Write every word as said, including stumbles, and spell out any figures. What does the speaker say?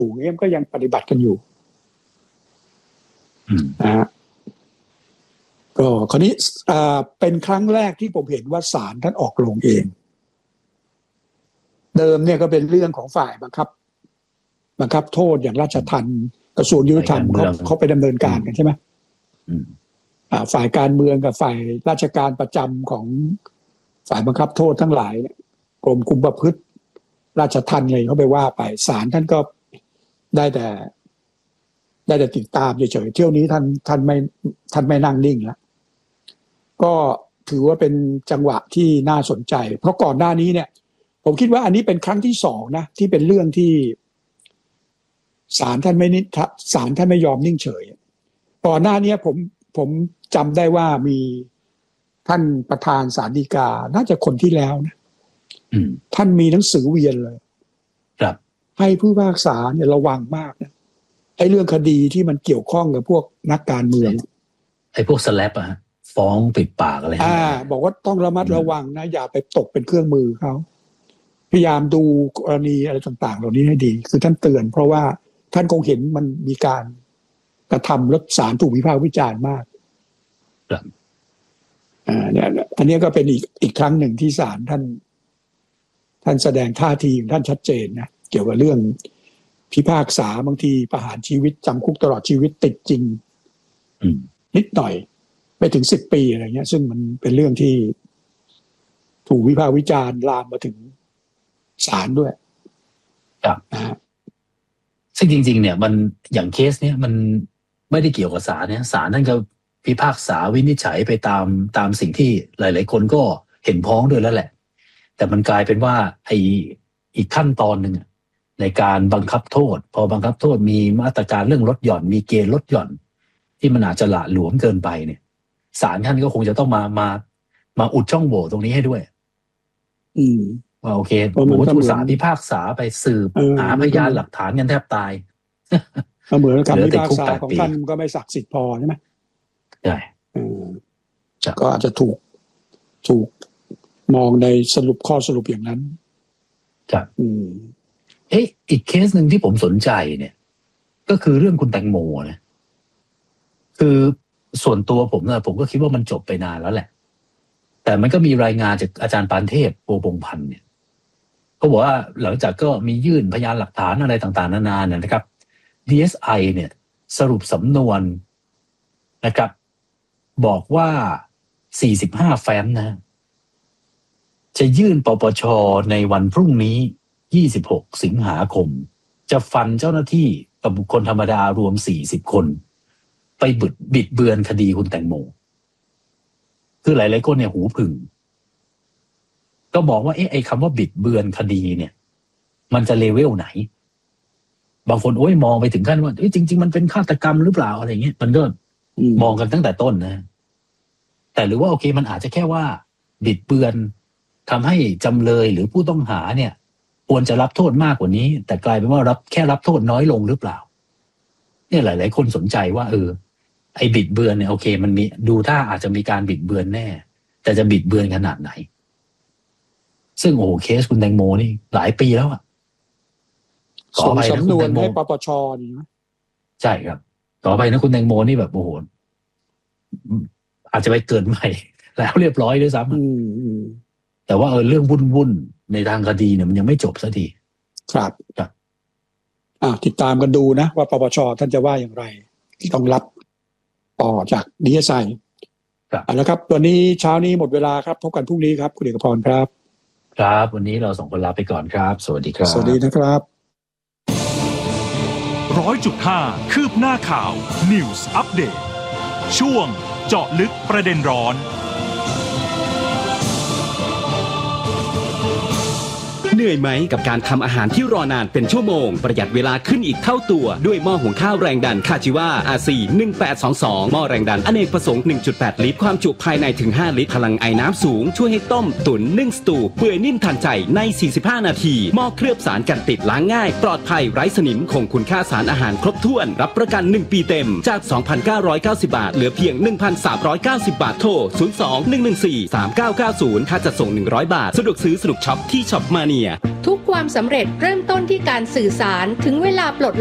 อยู่เงี้ยก็ยังปฏิบัติกันอยู่นะฮะก็คราวนี้เป็นครั้งแรกที่ผมเห็นว่าศาลท่านออกโรงเองเดิมเนี่ยก็เป็นเรื่องของฝ่ายบังคับบังคับโทษอย่างราชทัณฑ์กระทรวงยุติธรรมเขาเขาไปดำเนินการกันใช่ไหมฝ่ายการเมืองกับฝ่ายราชการประจำของฝ่ายบังคับโทษทั้งหลายกรมคุมประพฤติราชทัณฑ์อะไรเขาไปว่าไปศาลท่านก็ได้แต่ได้แต่ติดตามเฉยๆเที่ยวนี้ท่านท่านไม่ท่านไม่นั่งนิ่งแล้วก็ถือว่าเป็นจังหวะที่น่าสนใจเพราะก่อนหน้านี้เนี่ยผมคิดว่าอันนี้เป็นครั้งที่สองนะที่เป็นเรื่องที่ศาลท่านไม่นิศาลท่านไม่ยอมนิ่งเฉยก่อนหน้านี้ผมผมจำได้ว่ามีท่านประธานศาลฎีกาน่าจะคนที่แล้วนะท่านมีหนังสือเวียนเลยครับให้ผู้พิพากษาเนี่ยระวังมากนะไอ้เรื่องคดีที่มันเกี่ยวข้องกับพวกนักการเมืองไอ้พวกสแลปอะฟ้องปิดปากอะไรอ่าบอกว่าต้องระมัดระวังนะอย่าไปตกเป็นเครื่องมือเขาพยายามดูกรณีอะไรต่างๆเหล่านี้ให้ดีคือท่านเตือนเพราะว่าท่านคงเห็นมันมีการกระทำแล้วศาลถูกวิพากษ์วิจารณ์มากครับอ่าเนี่ยอันนี้ก็เป็นอีกอีกครั้งหนึ่งที่ศาลท่านท่านแสดงท่าทีของท่านชัดเจนนะเกี่ยวกับเรื่องพิพากษาบางทีประหารชีวิตจำคุกตลอดชีวิตติดจริงนิดหน่อยไม่ถึงสิบปีอะไรเงี้ยซึ่งมันเป็นเรื่องที่ถูกวิพากษ์วิจารณ์ลามมาถึงศาลด้วยครับนะซึ่งจริงๆเนี่ยมันอย่างเคสเนี้ยมันไม่ได้เกี่ยวกับศาลเนี่ยศาลท่านก็พิพากษาวินิจฉัยไปตามตามสิ่งที่หลายๆคนก็เห็นพ้องด้วยแล้วแหละแต่มันกลายเป็นว่าไอ้อีกขั้นตอนหนึ่งในการบังคับโทษพอบังคับโทษมีมาตรการเรื่องลดหย่อนมีเกณฑ์ลดหย่อนที่มันอาจจะหละหลวมเกินไปเนี่ยศาลท่านก็คงจะต้องมามามาอุดช่องโหว่ตรงนี้ให้ด้วยอืมว่าโอเคโอ้ทุกศาลพิพากษาไปสืบหาพยานหลักฐานกันแทบตายเหมือนคำพิพากษาของท่านก็ไม่ศักดิ์สิทธิ์พอใช่ไหมใช่ก็อาจจะถูกถูกมองในสรุปข้อสรุปอย่างนั้นครับเอ๊ะอีกเคสหนึ่งที่ผมสนใจเนี่ยก็คือเรื่องคุณแตงโมนะคือส่วนตัวผมนะผมก็คิดว่ามันจบไปนานแล้วแหละแต่มันก็มีรายงานจากอาจารย์ปานเทพโพพงษ์พันธ์เนี่ยเขาบอกว่าหลังจากก็มียื่นพยานหลักฐานอะไรต่างๆนานาเนี่ยนะครับ ดี เอส ไอ เนี่ยสรุปสำนวนนะครับบอกว่าสี่สิบห้าแฟ้มนะจะยื่นปปชในวันพรุ่งนี้ยี่สิบหกสิงหาคมจะฟันเจ้าหน้าที่กับบุคคลธรรมดารวมสี่สิบคนไปบิดบิดเบือนคดีคุณแตงโมคือหลายๆคนเนี่ยหูผึ่งก็บอกว่าเอ๊ะไอ้คำว่าบิดเบือนคดีเนี่ยมันจะเลเวลไหนบางคนโอ้ยมองไปถึงขั้นว่าเอ้ยจริงๆมันเป็นฆาตกรรมหรือเปล่าอะไรเงี้ยมันก็มองกันตั้งแต่ต้นนะแต่หรือว่าโอเคมันอาจจะแค่ว่าบิดเบือนทำให้จำเลยหรือผู้ต้องหาเนี่ยควรจะรับโทษมากกว่านี้แต่กลายเป็นว่ารับแค่รับโทษน้อยลงหรือเปล่าเนี่ยหลายๆคนสนใจว่าเออไอ้บิดเบือนเนี่ยโอเคมันมีดูท่าอาจจะมีการบิดเบือนแน่แต่จะบิดเบือนขนาดไหนซึ่งโอ้เคสคุณแตงโมนี่หลายปีแล้วอ่ะส่งสำนวนให้ปปชนี่ไหมใช่ครับต่อไปนะคุณแตงโมนี่แบบโอ้โหอาจจะไปเกิดใหม่แล้วเรียบร้อยด้วยซ้ำแต่ว่าเออเรื่องวุ่นๆในทางคดีเนี่ยมันยังไม่จบสักทีครับครับอ่าติดตามกันดูนะว่าปปชท่านจะว่าอย่างไรที่ต้องรับต่อจาก ดี เอส ไอ ครับเอาละครับวันนี้เช้านี้หมดเวลาครับพบกันพรุ่งนี้ครับคุณเอกพรครับครับวันนี้เราสองคนลาไปก่อนครับสวัสดีครับสวัสดีนะครับร้อยจุดห้าคืบหน้าข่าว News Update ช่วงเจาะลึกประเด็นร้อนเหนื่อยไหมกับการทำอาหารที่รอนานเป็นชั่วโมงประหยัดเวลาขึ้นอีกเท่าตัวด้วยหม้อหุงข้าวแรงดันคาจิวา อาร์ ซี หนึ่งแปดสองสองหม้อแรงดันอเนกประสงค์ หนึ่งจุดแปด ลิตรความจุภายในถึงห้าลิตรพลังไอน้ำสูงช่วยให้ต้มตุ๋นนึ่งสตูเปื่อยนิ่มทันใจในสี่สิบห้านาทีหม้อเคลือบสารกันติดล้างง่ายปลอดภัยไร้สนิมคงคุณค่าสารอาหารครบถ้วนรับประกันหนึ่งปีเต็มจาก สองพันเก้าร้อยเก้าสิบ บาทเหลือเพียง หนึ่งพันสามร้อยเก้าสิบ บาทโทรศูนย์ สอง หนึ่ง หนึ่ง สี่ สาม เก้า เก้า ศูนย์ค่าจัดส่งหนึ่งร้อยบาทสะดวกซื้อสนุกช็อปที่ช็อปมาเนียยทุกความสำเร็จเริ่มต้นที่การสื่อสารถึงเวลาปลด